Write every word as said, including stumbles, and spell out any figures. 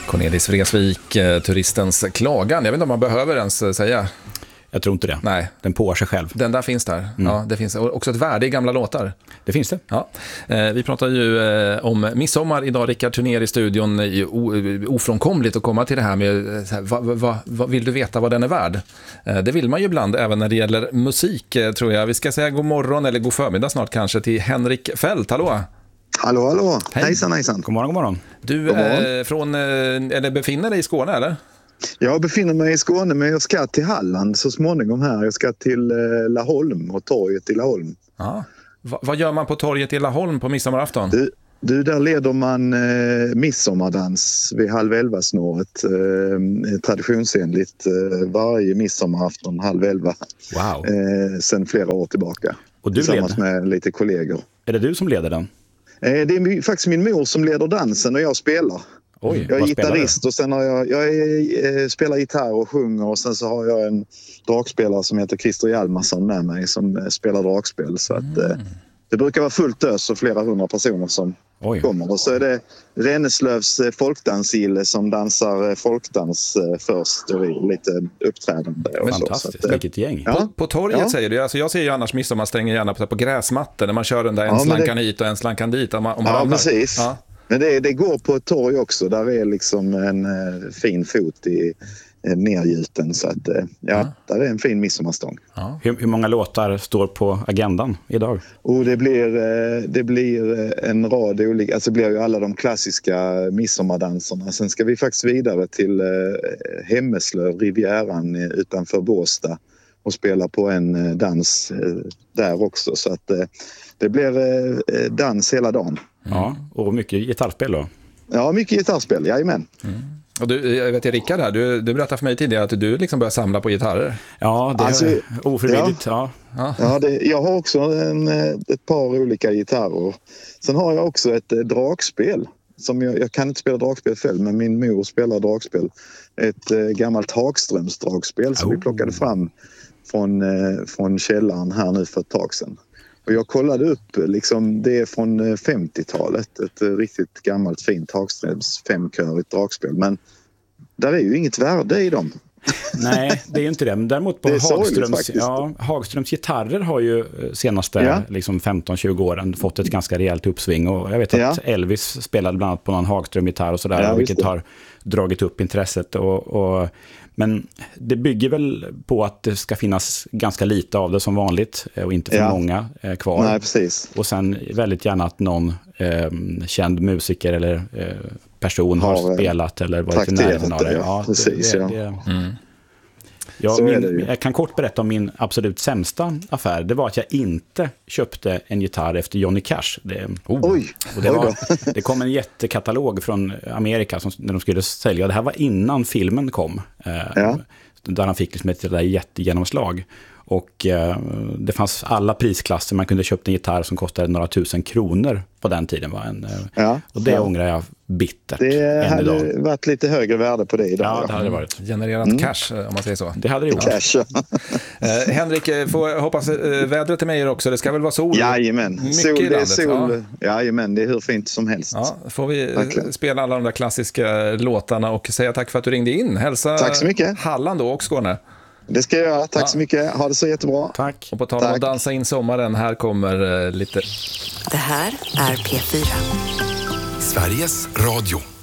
Cornelis Vreeswijk, turistens klagan. Jag vet inte om man behöver ens säga. Jag tror inte det. Nej. Den påar sig själv. Den där finns där. Mm. Ja, det finns också ett värde i gamla låtar. Det finns det. Ja. Eh, vi pratar ju eh, om midsommar idag. Rickard Turnér i studion. O- ofrånkomligt att komma till det här med så här, vad, vad, vad vill du veta vad den är värd? Eh, det vill man ju ibland även när det gäller musik, eh, tror jag. Vi ska säga god morgon eller god förmiddag snart kanske till Henrik Fält. Hallå! Hallå, hallå. Hej. Hejsan, hejsan. God morgon, god morgon. Du god morgon. Eh, från, eh, eller befinner dig i Skåne, eller? Jag befinner mig i Skåne, men jag ska till Halland så småningom här. Jag ska till eh, Laholm och torget i Laholm. Ja. Va- vad gör man på torget i Laholm på midsommarafton? Du, du där leder man eh, midsommardans vid halv elva snåret. Eh, traditionsenligt eh, varje midsommarafton halv elva. Wow. Eh, sen flera år tillbaka. Och du tillsammans leder? med lite kollegor. Är det du som leder den? Eh, det är faktiskt min mor som leder dansen och jag spelar. Oj, jag är vad spelar gitarrist och sen har jag, jag är, eh, spelar gitarr och sjunger och sen så har jag en dragspelare som heter Christer Hjalmarsson med mig som eh, spelar dragspel. Så att, eh, det brukar vara fullt ös och flera hundra personer som Oj. kommer. Och så är det Renneslövs eh, folkdansgille som dansar eh, folkdans eh, först och vi lite uppträdande. Och fantastiskt, så, så att, vilket gäng. Ja. På, på torget Ja. säger du, alltså jag ser ju annars midsommar stänger gärna på, på gräsmattor när man kör den där en Ja, slankan det... hit och en slankan dit. Om man, om man Ja, ramlar. precis. Ja. Men det, det går på ett torg också. Där är liksom en eh, fin fot i eh, nergjuten. Så att, eh, ja, Ja. där är en fin midsommarstång. Ja. Hur, hur många låtar står på agendan idag? Och det blir, eh, det blir eh, en rad olika... Alltså det blir ju alla de klassiska midsommardanserna. Sen ska vi faktiskt vidare till eh, Hemmeslöv, Rivieran eh, utanför Båstad och spela på en eh, dans eh, där också. Så att eh, det blir eh, dans hela dagen. Ja, och mycket gitarrspel då? Ja, mycket gitarrspel, jajamän. Mm. Och du, jag vet ju Rickard här, du, du berättade för mig tidigare att du liksom börjar samla på gitarrer. Ja, det är Alltså, ofrivilligt. Ja. Ja. Ja, det, jag har också en, ett par olika gitarrer. Sen har jag också ett eh, dragspel. Som jag, jag kan inte spela dragspel själv, men min mor spelar dragspel. Ett eh, gammalt Hagströms dragspel som Oh. vi plockade fram från, eh, från källaren här nu för ett tag sedan. Och jag kollade upp, liksom, det är från femtiotalet. Ett eh, riktigt gammalt fint Hagströms femkörigt dragspel. Men där är ju inget värde i dem. Nej, det är ju inte det. Men däremot på Det är sorgligt Hagströms, faktiskt. ja, Hagströms gitarrer har ju senaste Ja. liksom femton tjugo åren fått ett ganska rejält uppsving. Och jag vet att Ja. Elvis spelade bland annat på någon Hagström-gitarr och sådär, Ja, just vilket det. har dragit upp intresset. Och, och, men det bygger väl på att det ska finnas ganska lite av det som vanligt och inte för Ja. många eh, kvar. Nej, precis. Och sen väldigt gärna att någon eh, känd musiker eller eh, person har, Har, eh, spelat eller varit i trakterat närheten av det, det. ja. Precis, det, ja. det, Mm. Ja, Så är det min, ju. jag kan kort berätta om min absolut sämsta affär. Det var att jag inte köpte en gitarr efter Johnny Cash. Det, Oh. Oj, och det, oj var, då. det kom en jättekatalog från Amerika som, när de skulle sälja. Det här var innan filmen kom. Eh, Ja. Där han fick liksom ett där jättegenomslag. Och eh, det fanns alla prisklasser. Man kunde köpa en gitarr som kostade några tusen kronor på den tiden. Var en, eh, Ja. och det Ja. ångrar jag bittert Det än idag. hade varit lite högre värde på det idag. Ja, Ja, det hade det varit. Genererat cash, om man säger så. Det hade det gjort. Cash. Eh, Henrik, eh, får jag hoppas eh, vädret är med er också. Det ska väl vara sol? Jajamän. Mycket Sol, i det är landet, sol. Jajamän, det är hur fint som helst. Ja, får vi eh, Verkligen. spela alla de där klassiska låtarna och säga tack för att du ringde in. Hälsa Tack så mycket. Halland då och Skåne. Det ska jag göra. Tack Ja. så mycket. Ha det så jättebra. Tack. Och på tal om att Tack. dansa in sommaren, här kommer eh, lite... Det här är P fyra. Sveriges Radio.